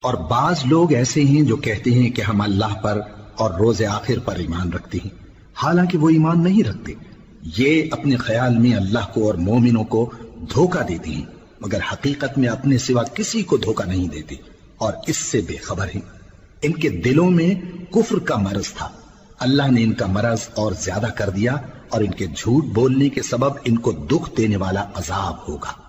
और बाज लोग ऐसे हैं जो कहते हैं कि हम अल्लाह पर और रोजे आखिर पर ईमान रखते हैं, हालांकि वो ईमान नहीं रखते। ये अपने ख्याल में अल्लाह को और मोमिनों को धोखा देते हैं, मगर हकीकत में अपने सिवा किसी को धोखा नहीं देते और इससे बेखबर हैं। इनके दिलों में कुफ्र का मरज था, अल्लाह ने इनका मरज और ज्यादा कर दिया और इनके झूठ बोलने के सबब इनको दुख देने वाला अजाब होगा।